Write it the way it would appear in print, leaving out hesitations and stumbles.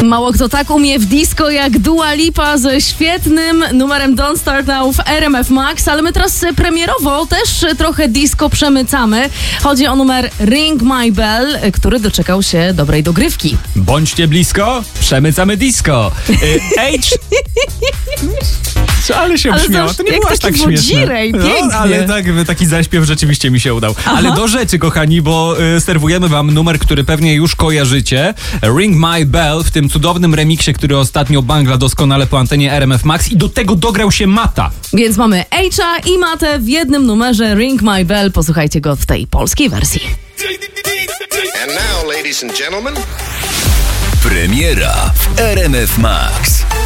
Mało kto tak umie w disco jak Dua Lipa ze świetnym numerem Don't Start Now w RMF Max, ale my teraz premierowo też trochę disco przemycamy. Chodzi o numer Ring My Bell, który doczekał się dobrej dogrywki. Bądźcie blisko, przemycamy disco. Ale się uśmiała. To nie było aż tak śmieszne. Pięknie. Ale tak, taki zaśpiew rzeczywiście mi się udał. Aha. Ale do rzeczy, kochani, bo serwujemy wam numer, który pewnie już kojarzycie. Ring My Bell w tym cudownym remiksie, który ostatnio bangla doskonale po antenie RMF Max i do tego dograł się Mata. Więc mamy H'a i Matę w jednym numerze Ring My Bell. Posłuchajcie go w tej polskiej wersji. And now, ladies and gentlemen, Premiera w RMF Max.